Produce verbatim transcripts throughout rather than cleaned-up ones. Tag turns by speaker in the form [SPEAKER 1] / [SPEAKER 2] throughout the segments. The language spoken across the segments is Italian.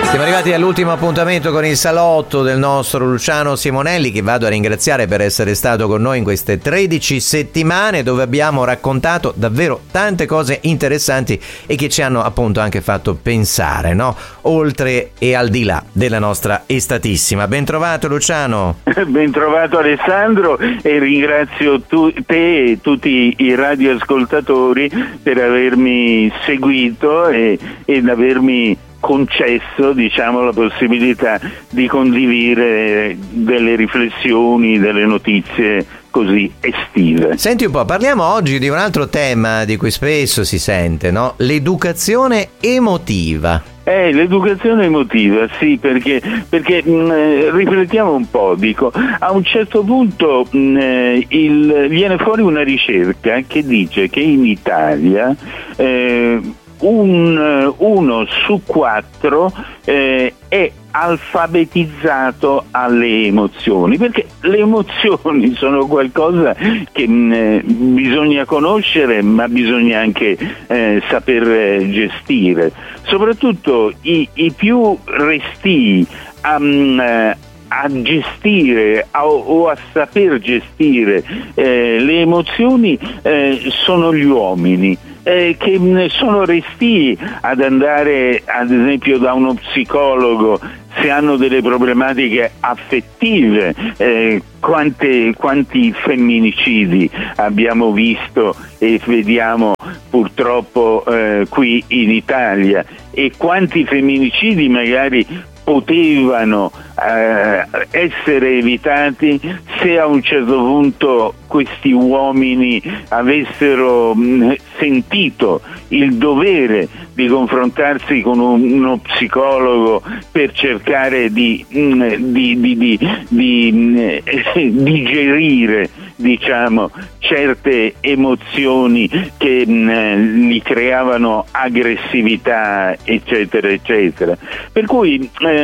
[SPEAKER 1] Siamo arrivati all'ultimo appuntamento con il salotto del nostro Luciano Simonelli, che vado a ringraziare per essere stato con noi in queste tredici settimane, dove abbiamo raccontato davvero tante cose interessanti e che ci hanno appunto anche fatto pensare, no? Oltre e al di là della nostra estatissima. Ben trovato Luciano.
[SPEAKER 2] Ben trovato Alessandro, e ringrazio tu, te e tutti i radioascoltatori per avermi seguito e ed avermi concesso, diciamo, la possibilità di condividere delle riflessioni, delle notizie così estive.
[SPEAKER 1] Senti un po', parliamo oggi di un altro tema di cui spesso si sente, no? L'educazione emotiva.
[SPEAKER 2] Eh, l'educazione emotiva, sì, perché, perché mh, riflettiamo un po', dico, a un certo punto mh, il, viene fuori una ricerca che dice che in Italia eh, un, uno su quattro eh, è alfabetizzato alle emozioni, perché le emozioni sono qualcosa che mh, bisogna conoscere, ma bisogna anche eh, saper eh, gestire, soprattutto i, i più restii a, mh, a gestire a, o a saper gestire eh, le emozioni eh, sono gli uomini. Eh, che sono restii ad andare ad esempio da uno psicologo se hanno delle problematiche affettive. Eh, quante, quanti femminicidi abbiamo visto e vediamo purtroppo eh, qui in Italia, e quanti femminicidi magari potevano eh, essere evitati se a un certo punto questi uomini avessero mh, sentito il dovere di confrontarsi con un, uno psicologo per cercare di, mh, di, di, di, di mh, digerire, diciamo, certe emozioni che mh, gli creavano aggressività, eccetera, eccetera. Per cui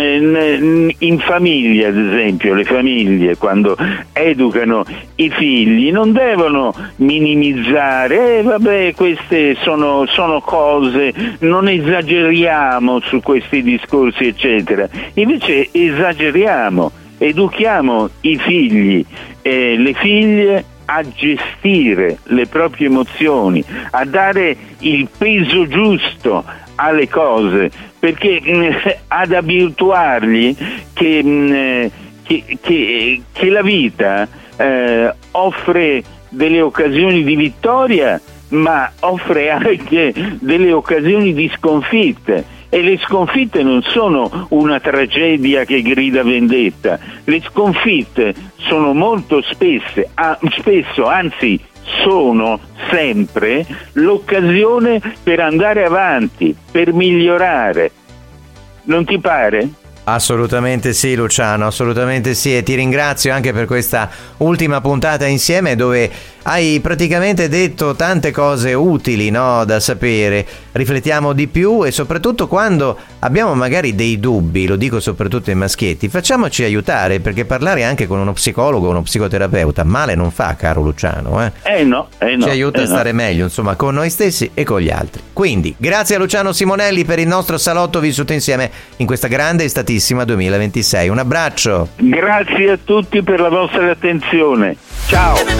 [SPEAKER 2] eh, in famiglia, ad esempio, le famiglie quando educano i figli non devono minimizzare, eh, vabbè, queste sono, sono cose, non esageriamo su questi discorsi, eccetera. Invece esageriamo, educhiamo i figli e le figlie a gestire le proprie emozioni, a dare il peso giusto alle cose, perché mh, ad abituarli che, mh, che, che, che la vita eh, offre delle occasioni di vittoria, ma offre anche delle occasioni di sconfitte. E le sconfitte non sono una tragedia che grida vendetta, le sconfitte sono molto spesse, ah, spesso, anzi sono sempre l'occasione per andare avanti, per migliorare. Non ti pare?
[SPEAKER 1] Assolutamente sì Luciano, assolutamente sì, e ti ringrazio anche per questa ultima puntata insieme dove hai praticamente detto tante cose utili, no, da sapere. Riflettiamo di più e soprattutto quando abbiamo magari dei dubbi, lo dico soprattutto ai maschietti, facciamoci aiutare, perché parlare anche con uno psicologo o uno psicoterapeuta male non fa, caro Luciano. Eh,
[SPEAKER 2] eh no, eh no.
[SPEAKER 1] Ci aiuta
[SPEAKER 2] eh
[SPEAKER 1] a stare
[SPEAKER 2] no.
[SPEAKER 1] meglio, insomma, con noi stessi e con gli altri. Quindi, grazie a Luciano Simonelli per il nostro salotto vissuto insieme in questa grande estatissima duemilaventisei. Un abbraccio.
[SPEAKER 2] Grazie a tutti per la vostra attenzione. Ciao.